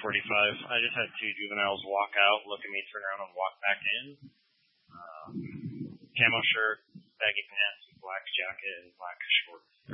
45. I just had two juveniles walk out, look at me, turn around, and walk back in. Camo shirt, baggy pants, black jacket, and black shorts.